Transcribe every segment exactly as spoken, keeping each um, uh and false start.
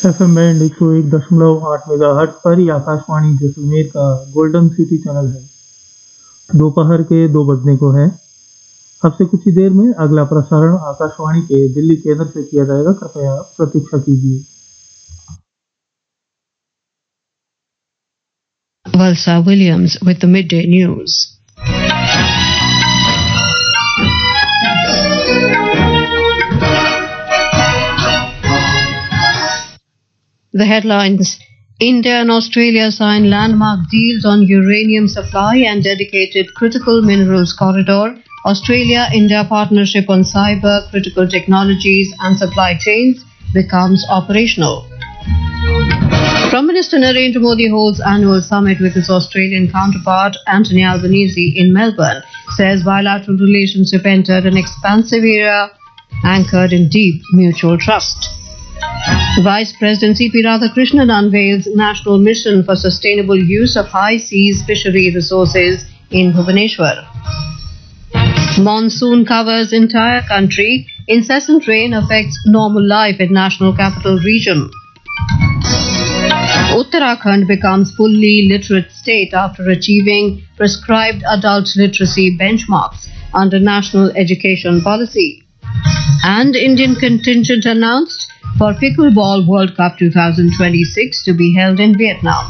FM band एक सौ एक दशमलव आठ मेगाहर्ट्ज पर ये आकाशवाणी जैसलमेर का गोल्डन सिटी चैनल है। दोपहर के दो बजने को है। अब से कुछ ही देर में अगला प्रसारण आकाशवाणी के दिल्ली केंद्र से किया जाएगा। कृपया प्रतीक्षा कीजिए। Valsa Williams with the midday news. The headlines: India and Australia sign landmark deals on uranium supply and dedicated critical minerals corridor. Australia-India partnership on cyber, critical technologies and supply chains becomes operational. Prime Minister Narendra Modi holds annual summit with his Australian counterpart Anthony Albanese in Melbourne, says bilateral relationship entered an expansive era anchored in deep mutual trust. Vice President C P Radhakrishnan unveils National Mission for Sustainable Use of High Seas Fishery Resources in Bhubaneswar. Monsoon covers entire country. Incessant rain affects normal life in National Capital Region. Uttarakhand becomes fully literate state after achieving prescribed adult literacy benchmarks under National Education Policy. And Indian contingent announced for Pickleball World Cup twenty twenty-six to be held in Vietnam.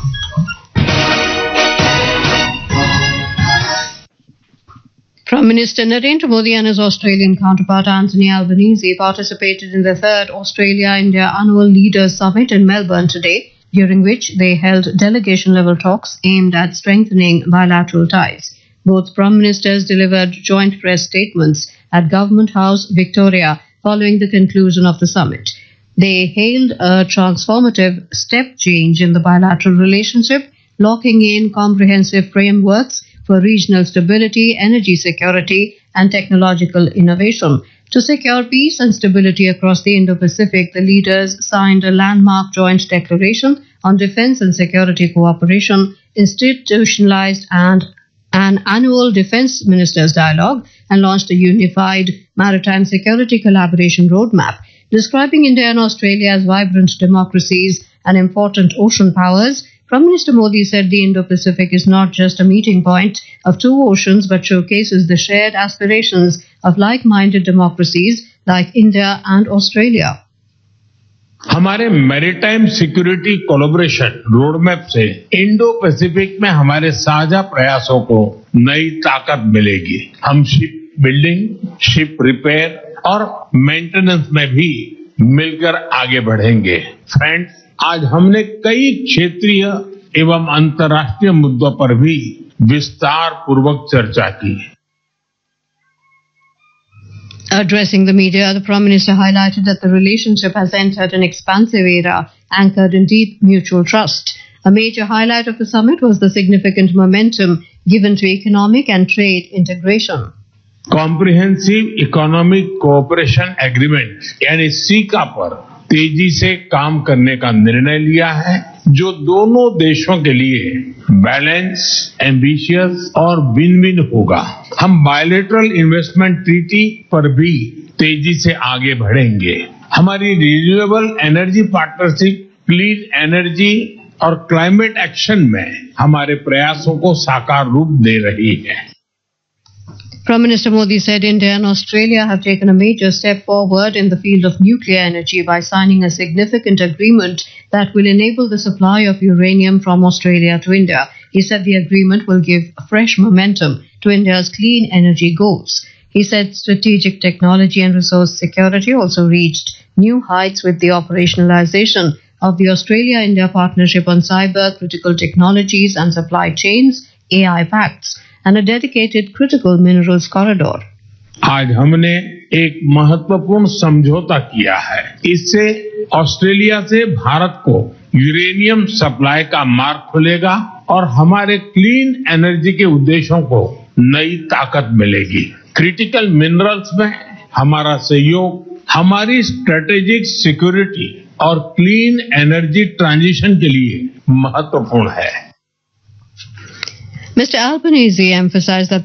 Prime Minister Narendra Modi and his Australian counterpart Anthony Albanese participated in the third Australia-India Annual Leaders Summit in Melbourne today, during which they held delegation-level talks aimed at strengthening bilateral ties. Both Prime Ministers delivered joint press statements at Government House, Victoria, following the conclusion of the summit. They hailed a transformative step change in the bilateral relationship, locking in comprehensive frameworks for regional stability, energy security, and technological innovation. To secure peace and stability across the Indo-Pacific, the leaders signed a landmark joint declaration on defense and security cooperation, institutionalized and an annual defense ministers dialogue, and launched a unified maritime security collaboration roadmap. Describing India and Australia as vibrant democracies and important ocean powers, Prime Minister Modi said the Indo-Pacific is not just a meeting point of two oceans but showcases the shared aspirations of like-minded democracies like India and Australia. हमारे maritime security collaboration roadmap से Indo Pacific में हमारे साझा प्रयासों को नई ताकत मिलेगी। हम शिप बिल्डिंग, शिप रिपेयर और मेंटेनेंस में भी मिलकर आगे बढ़ेंगे। फ्रेंड्स, आज हमने कई क्षेत्रीय एवं अंतर्राष्ट्रीय मुद्दों पर भी विस्तार पूर्वक चर्चा की। Addressing the media, the Prime Minister highlighted that the relationship has entered an expansive era anchored in deep mutual trust. A major highlight of the summit was the significant momentum given to economic and trade integration. Comprehensive economic cooperation agreement यानी caeca पर तेजी से काम करने का निर्णय लिया है, जो दोनों देशों के लिए बैलेंस, एम्बिशियस और विन विन होगा। हम बायलैटरल इन्वेस्टमेंट ट्रीटी पर भी तेजी से आगे बढ़ेंगे। हमारी renewable energy partnership, clean energy और क्लाइमेट एक्शन में हमारे प्रयासों को साकार रूप दे रही है। Prime Minister Modi said India and Australia have taken a major step forward in the field of nuclear energy by signing a significant agreement that will enable the supply of uranium from Australia to India. He said the agreement will give fresh momentum to India's clean energy goals. He said strategic technology and resource security also reached new heights with the operationalization of the Australia-India partnership on cyber, critical technologies and supply chains, A I pacts, and a dedicated critical minerals corridor. आज हमने एक महत्वपूर्ण समझौता किया है। इससे Australia से भारत को यूरेनियम सप्लाई का मार्ग खुलेगा और हमारे क्लीन एनर्जी के उद्देश्यों को नई ताकत मिलेगी। क्रिटिकल मिनरल्स में हमारा सहयोग हमारी स्ट्रेटेजिक सिक्योरिटी और क्लीन एनर्जी ट्रांजिशन के लिए महत्वपूर्ण है। Mister Albanese emphasized that